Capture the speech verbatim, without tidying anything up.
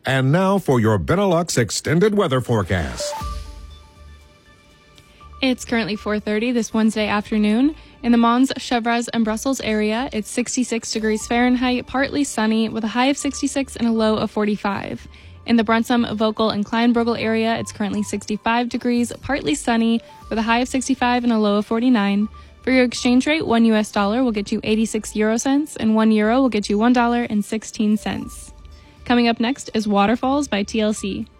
And now for your Benelux extended weather forecast. It's currently four thirty this Wednesday afternoon. In the Mons, Chevreuse, and Brussels area, it's sixty-six degrees Fahrenheit, partly sunny, with a high of sixty-six and a low of forty-five. In the Brunsum, Vocal, and Kleinbrugel area, it's currently sixty-five degrees, partly sunny, with a high of sixty-five and a low of forty-nine. For your exchange rate, one U S dollar will get you eighty-six euro cents, and one euro will get you one dollar and sixteen cents. Coming up next is Waterfalls by T L C.